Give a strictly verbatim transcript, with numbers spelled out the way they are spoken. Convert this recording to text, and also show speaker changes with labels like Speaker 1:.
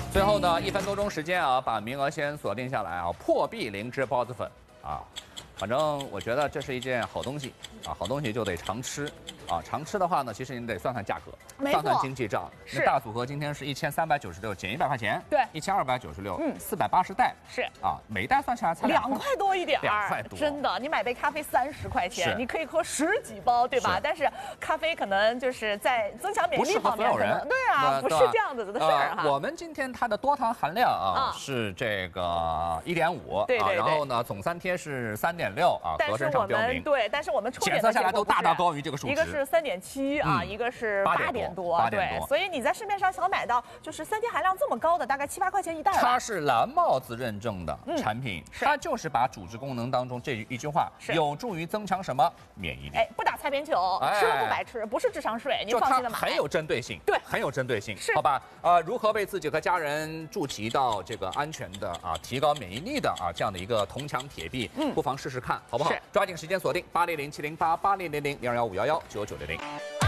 Speaker 1: 最后呢，一分多钟时间啊，把名额先锁定下来啊，破壁灵芝包子粉啊，反正我觉得这是一件好东西啊，好东西就得常吃啊，常吃的话呢，其实你得算算价格，算算经济账。那大组合今天是一千三百九十六，减一百块钱，
Speaker 2: 对，
Speaker 1: 一千二百九十六，
Speaker 2: 嗯，
Speaker 1: 四百八十袋，
Speaker 2: 是
Speaker 1: 啊，每袋算下来才
Speaker 2: 两块多一点儿，
Speaker 1: 两块多，
Speaker 2: 真的，你买杯咖啡三十块钱，你可以喝十几包，对吧？但是咖啡可能就是在增强免疫力方面，可能对啊，不是这样子的事儿哈。
Speaker 1: 我们今天它的多糖含量啊是这个一点五，
Speaker 2: 对对，
Speaker 1: 然后呢总三贴是三点六啊，合身上标明。
Speaker 2: 对，但是我们抽
Speaker 1: 检测下来都大大高于这个数值，
Speaker 2: 一个是三点七啊，一个是八点多，对，所以你在市面上想买到就是三贴含量这么高的，大概七八块钱一袋。
Speaker 1: 它是蓝帽子认证的产品，它就是把主治功能当中这一句话，有助于增强什么免疫力？
Speaker 2: 哎，不打擦边球，吃了不白吃，不是智商税，您放心的买。
Speaker 1: 很有针对性，
Speaker 2: 对，
Speaker 1: 很有针对性，
Speaker 2: 是
Speaker 1: 好吧？呃，如何为自己和家人筑起一道这个安全的啊，提高免疫力的啊这样的一个铜墙铁壁，嗯，不妨试试看，好不好？抓紧时间锁定八零零七零八八零零零零二幺五幺幺九九零零。